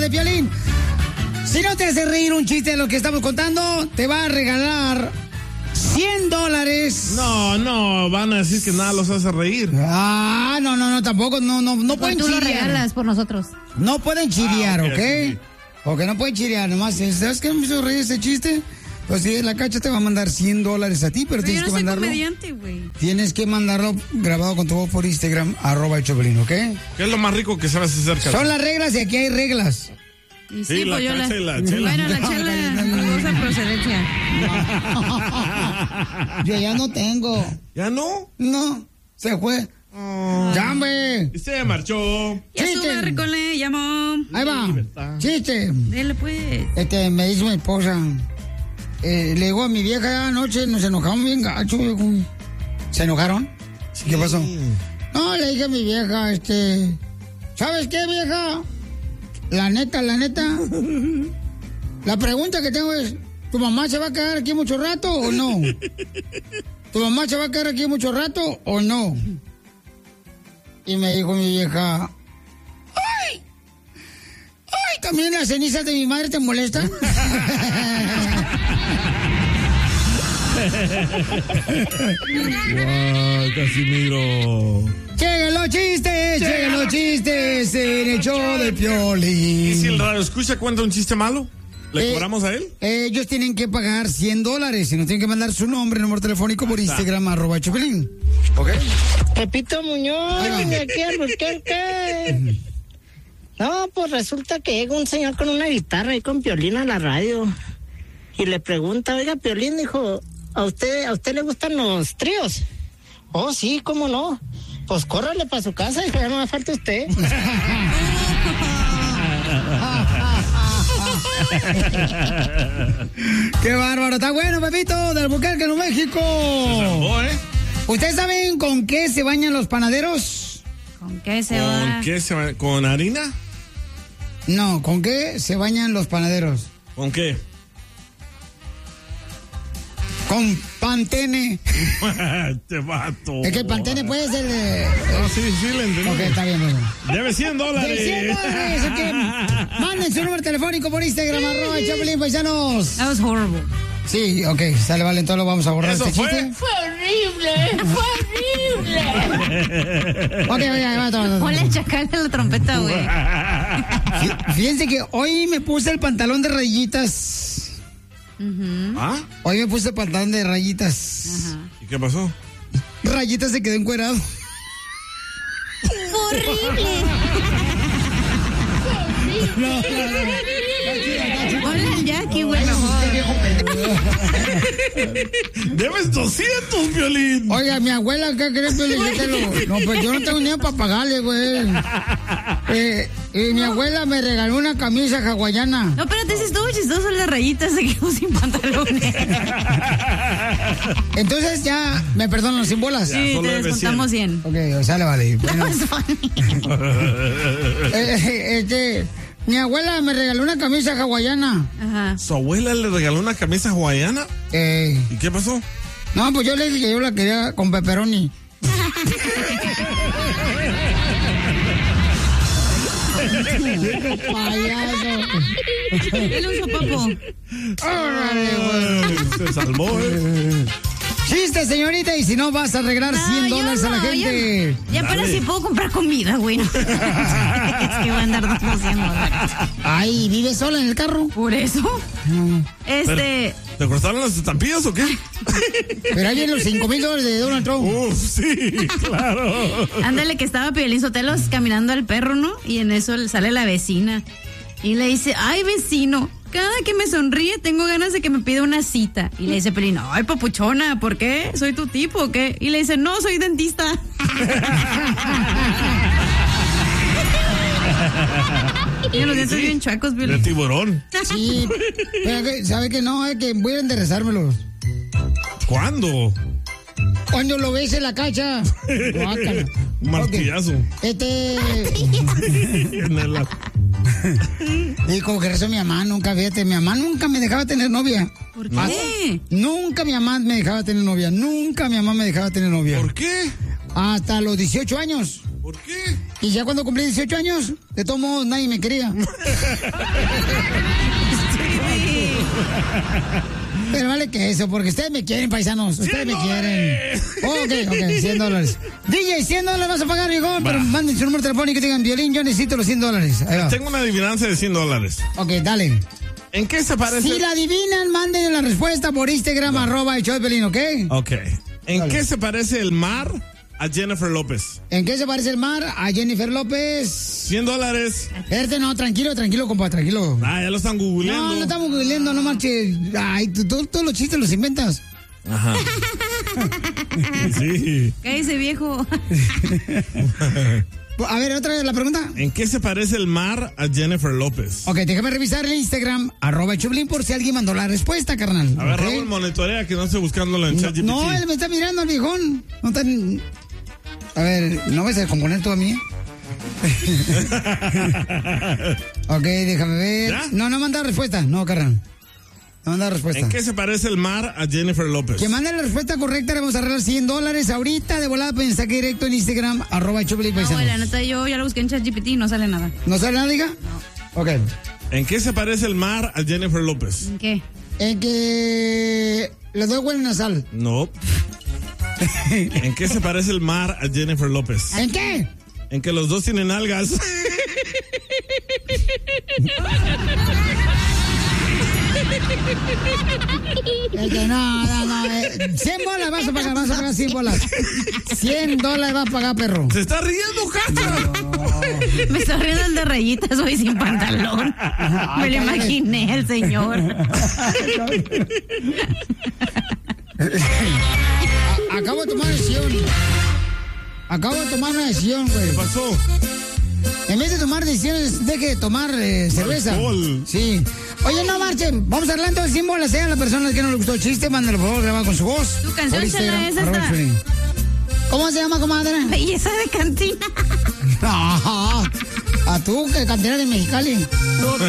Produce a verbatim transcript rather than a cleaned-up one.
de Piolín. Si no te hace reír un chiste de lo que estamos contando, te va a regalar cien dólares. No, no, van a decir que nada los hace reír. Ah, no, no, no, tampoco, no, no, no pueden tú chilear. lo regalas por nosotros. No pueden chilear, Ah, ¿ok? ok, sí. Ok, no pueden chilear, nomás, ¿sabes qué me hizo reír ese chiste? Pues sí, la Cacha te va a mandar cien dólares a ti, pero, Pero tienes yo no que soy mandarlo. comediante, güey. Tienes que mandarlo grabado con tu voz por Instagram, arroba el Choplin, ¿ok? ¿Qué es lo más rico que sabes hacer, Cacha? Son las reglas y aquí hay reglas. Y Sí, la pues yo Cacha y la Chela. Bueno, la chela, dudosa procedencia. Yo ya no tengo. ¿Ya no? No, se fue. Oh. ¡Llame! Y se marchó. Ya Chiste. sube, Ricole, llamó. Ahí va. Libertad. Chiste. Dele, pues. Este, me dice mi esposa. Eh, le digo a mi vieja anoche, nos enojamos bien gacho, viejo. ¿Se enojaron? ¿Qué pasó? No, le dije a mi vieja, este... ¿Sabes qué, vieja? La neta, la neta. La pregunta que tengo es, ¿tu mamá se va a quedar aquí mucho rato o no? ¿Tu mamá se va a quedar aquí mucho rato o no? Y me dijo mi vieja, ¡ay! ¡Ay! ¿También las cenizas de mi madre te molestan? Wow, Casimiro. ¡Lleguen los chistes! ¡Lleguen los chistes! En el show de ¿Y Piolín. si el radio escucha cuenta un chiste malo? ¿Le Eh, cobramos a él? Ellos tienen que pagar cien dólares y nos tienen que mandar su nombre, número telefónico por Instagram, arroba Choplin. ¿Ok? Pepito Muñoz, de aquí al Burquerque. No, pues resulta que llega un señor con una guitarra y con Piolín a la radio. Y le pregunta, oiga, Piolín, dijo, ¿a usted, a usted le gustan los tríos? Oh, sí, ¿cómo no? Pues córrale para su casa, dijo, ya no me falta usted. ¡Qué bárbaro! Está bueno, Pepito, del Albuquerque, Nuevo México. Se salvó, ¿eh? ¿Ustedes saben con qué se bañan los panaderos? ¿Con qué se va? ¿Con qué se va? ¿Con harina? No, ¿con qué se bañan los panaderos? ¿Con qué? Con Pantene. Te vato. Es que el Pantene puede ser de... No, sí, sí, le entendí. Ok, está bien, bueno. Debe cien dólares. De cien dólares, ok. Manden su número telefónico por Instagram, arroba el Choplin, paisanos. That was horrible. Sí, ok, sale, vale, entonces lo vamos a borrar ¿Eso este fue? chiste. Fue horrible, fue horrible. Ok, oye, ahí va todo. Ponle el chacal en la trompeta, güey. Fí- Fíjense que hoy me puse el pantalón de rayitas. ¿Ah? Hoy me puse el pantalón de rayitas. Ajá. ¿Y qué pasó? Rayitas se quedó encuerado. Horrible. Ponle el Jackie, güey, mejor. Debes doscientos, Violín. Oiga, mi abuela, ¿qué crees, Piolín? No, pues yo no tengo dinero para pagarle, güey. Eh, y mi abuela me regaló una camisa hawaiana. No, espérate, ese estuvo chistoso, las rayitas se quedó sin pantalones. Entonces ya me perdonan sin bolas. Sí, solo te debe descontamos cien. Ok, sale, vale. Bueno, That was funny. eh, este, mi abuela me regaló una camisa hawaiana. Ajá. ¿Su abuela le regaló una camisa hawaiana? Eh, ¿Y qué pasó? no, pues yo le dije que yo la quería con pepperoni. Payaso. Dale un sopapo. Órale, güey. Se salvó, ¿eh? Chiste, señorita, y si no vas a arreglar No, cien yo dólares a la no, gente. Ya, ya apenas Dale. si puedo comprar comida, güey. No. Es que va a andar dando cien dólares. Ay, ¿vive sola en el carro? Por eso. Este. ¿Te cortaron las estampillas o qué? Pero ahí vienen los cinco mil dólares de Donald Trump. Uf, sí, claro. Ándale, que estaba Piolín Sotelos caminando al perro, ¿no? Y en eso sale la vecina. Y le dice, ay, vecino, cada que me sonríe tengo ganas de que me pida una cita. Y le dice Piolín, ay, papuchona, ¿por qué? ¿Soy tu tipo o qué? Y le dice, no, soy dentista. Y los dientes bien chuecos, De Piolín. tiburón. Sí, pero que- ¿sabe que no? Es que voy a enderezármelos. ¿Cuándo? Cuando lo ves en la cacha. Guácala. Un martillazo. Este. En el- Y como que eso mi mamá nunca, fíjate, mi mamá nunca me dejaba tener novia. ¿Por qué? Nunca mi mamá me dejaba tener novia. Nunca mi mamá me dejaba tener novia. ¿Por qué? Hasta los dieciocho años. ¿Por qué? Y ya cuando cumplí dieciocho años, de todos modos, nadie me quería. Pero vale que eso, porque ustedes me quieren, paisanos. Ustedes me quieren. Ok, ok, cien dólares. D J, cien dólares vas a pagar, viejón. Pero manden su número telefónico y digan, Violín, yo necesito los cien dólares. Ahí va. Tengo una adivinanza de cien dólares. Ok, dale. ¿En qué se parece? Si la adivinan, manden la respuesta por Instagram, no. arroba el show de Piolín, ¿ok? Ok. ¿En Dale. qué se parece el mar a Jennifer López? ¿En qué se parece el mar a Jennifer López? cien dólares. Espérate, no, tranquilo, tranquilo, compa, tranquilo. Ah, ya lo están googleando. No, no estamos googleando, no marches. Ay, tú, tú, todos los chistes los inventas. Ajá. Sí. Cállese, viejo. A ver, otra vez la pregunta. ¿En qué se parece el mar a Jennifer López? Ok, déjame revisar el Instagram, arroba Choplin, por si alguien mandó la respuesta, carnal. A ver, ¿okay? Raúl, monitorea que no esté buscándolo en ChatGPT. No, no, él me está mirando al viejón. No está... A ver, ¿no vas a componer tú a mí? Ok, déjame ver. ¿Ya? No, no manda respuesta. No, carnal. No manda respuesta. ¿En qué se parece el mar a Jennifer López? Que mande la respuesta correcta, le vamos a arreglar cien dólares ahorita de volada, mensaje directo en Instagram, arroba Choplin. No, güey, la neta, yo ya lo busqué en ChatGPT y no sale nada. ¿No sale nada, diga? No. Ok. ¿En qué se parece el mar a Jennifer López? ¿En qué? En que los dos huelen a sal. No. ¿En qué se parece el mar a Jennifer López? ¿En qué? En que los dos tienen algas. Es que no, no, no. Eh, cien bolas vas a pagar, vas a pagar cien bolas. cien dólares vas a pagar, perro. ¡Se está riendo, Cacha! No. Me está riendo el de rayitas hoy sin pantalón. Me lo imaginé, el señor. A- Acabo de tomar una decisión. Acabo de tomar una decisión, güey. ¿Qué pasó? En vez de tomar decisiones, deje de tomar eh, cerveza. Alcohol. Sí. Oye, no marchen. Vamos a arreglar todo el símbolo. Sea a la persona que no le gustó el chiste, mándalo por favor, grabado con su voz. Tu canción, Por Instagram, Chela, es arroba esta. Choplin. ¿Cómo se llama, comadre? Belleza de cantina. No, a tú, que cantina de Mexicali.